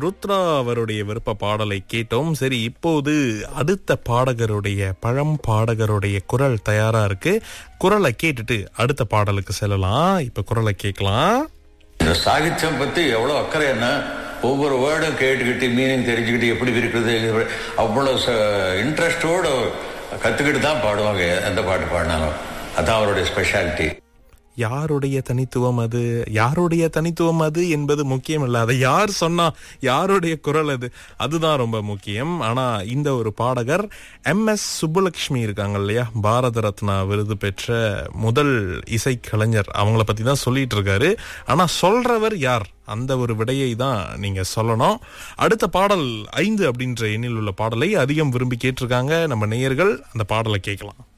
ருத்ரா அவருடைய விருப்ப பாடலை கேட்டோம். சரி, இப்போது அடுத்த பாடகருடைய பழம் பாடகருடைய குரல் தயாரா இருக்கு. குரலை கேட்டுட்டு அடுத்த பாடலுக்கு செல்லலாம். இப்ப குரலை கேட்கலாம். இந்த சாகித்யம் பத்தி எவ்வளவு அக்கறை, என்ன ஒவ்வொரு வேர்டும் கேட்டுக்கிட்டு மீனிங் தெரிஞ்சுக்கிட்டு எப்படி இருக்குது அவ்வளவு இன்ட்ரெஸ்டோடு கத்துக்கிட்டு தான் பாடுவாங்க. எந்த பாட்டு பாடினாலும் அதான் அவருடைய ஸ்பெஷாலிட்டி. யாருடைய தனித்துவம் அது, யாருடைய தனித்துவம் அது என்பது முக்கியம் இல்ல, அதை யார் சொன்னா, யாருடைய குரல் அது, அதுதான் ரொம்ப முக்கியம். ஆனா இந்த ஒரு பாடகர் MS சுப்புலட்சுமி இருக்காங்க இல்லையா, பாரத ரத்னா விருது பெற்ற முதல் இசைக்கலைஞர், அவங்கள பத்தி தான் சொல்லிட்டு இருக்காரு. ஆனா சொல்றவர் யார், அந்த ஒரு விடையை தான் நீங்க சொல்லணும். அடுத்த பாடல் 5 அப்படின்ற எண்ணில் உள்ள பாடலை அதிகம் விரும்பி கேட்டிருக்காங்க நம்ம நேயர்கள். அந்த பாடலை கேட்கலாம்.